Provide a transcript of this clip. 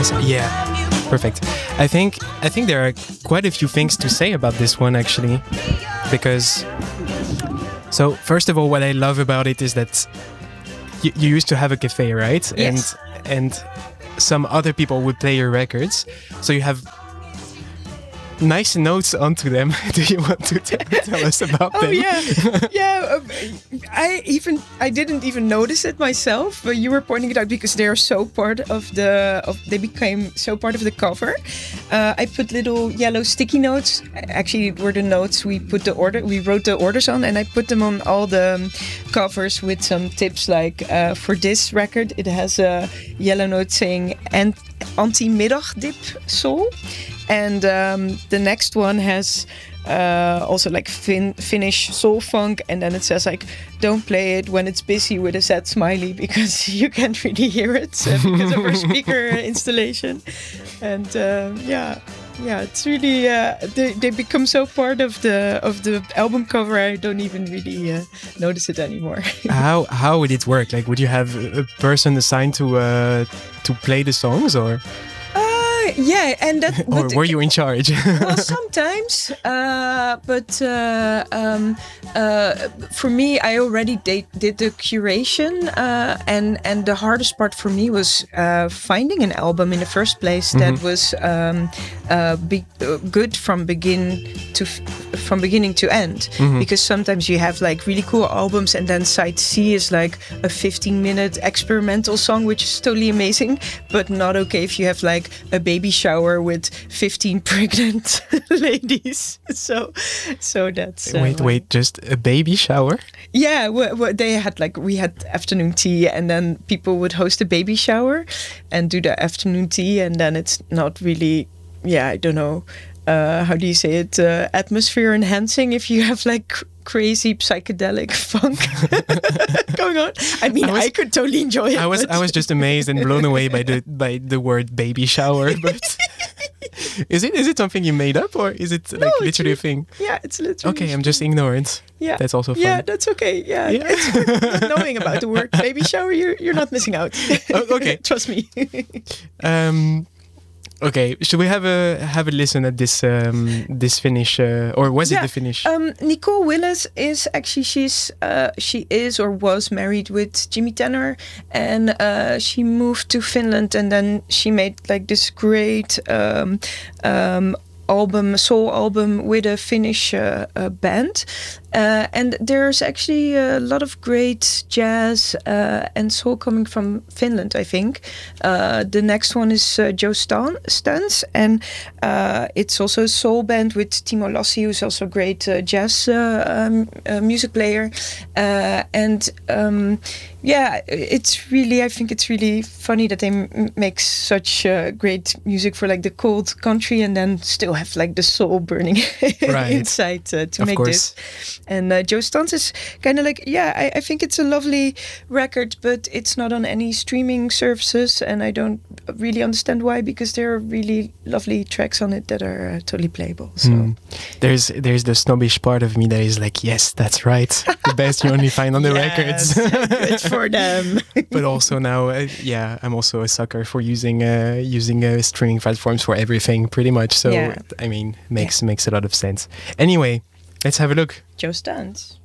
Yeah, perfect. I think there are quite a few things to say about this one actually, because so first of all, what I love about it is that you used to have a cafe, right? Yes. And some other people would play your records, so you have nice notes onto them. Do you want to tell us about them? Oh yeah. I didn't even notice it myself, but you were pointing it out because they are so part of they became so part of the cover. I put little yellow sticky notes. Actually, it were the notes we wrote the orders on, and I put them on all the covers with some tips. Like for this record, it has a yellow note saying anti-middagdip soul. And the next one has also like Finnish soul funk, and then it says like, don't play it when it's busy with a sad smiley because you can't really hear it because of our speaker installation. And it's really they become so part of the album cover. I don't even really notice it anymore. How would it work? Like, would you have a person assigned to play the songs, or? Yeah, and that. Or were you in charge? Well, sometimes, but for me, I already did the curation, and the hardest part for me was finding an album in the first place that was good from beginning to end. Because sometimes you have like really cool albums, and then side C is like a 15-minute experimental song, which is totally amazing, but not okay if you have like a baby shower with 15 pregnant ladies. So that's wait, just a baby shower? Yeah, they had we had afternoon tea, and then people would host a baby shower and do the afternoon tea, and then it's not really, I don't know, how do you say it, atmosphere enhancing if you have like crazy psychedelic funk going on. I mean, I could totally enjoy it. I was just amazed and blown away by the word baby shower. But is it something you made up, or is it like literally a thing? Yeah, it's literally. Okay, I'm just ignorant. Yeah, that's also fun. Yeah, that's okay. Yeah. It's good not knowing about the word baby shower. You're not missing out. Okay, trust me. Okay, should we have a listen at this this Finnish, or was it the Finnish? Nicole Willis is actually she is or was married with Jimmy Tenor, and she moved to Finland, and then she made like this great soul album with a Finnish band. And there's actually a lot of great jazz and soul coming from Finland, I think. The next one is Joe Stans, and it's also a soul band with Timo Lassi, who's also a great jazz music player. I think it's really funny that they make such great music for like the cold country, and then still have like the soul burning inside to make this. And Joe Stans is kind of like, I think it's a lovely record, but it's not on any streaming services, and I don't really understand why, because there are really lovely tracks on it that are totally playable. So there's the snobbish part of me that is like, yes, that's right, the best you only find on the records. Good for them. But also now, I'm also a sucker for using streaming platforms for everything, pretty much. So I mean, makes a lot of sense. Anyway, let's have a look. Joe Stans.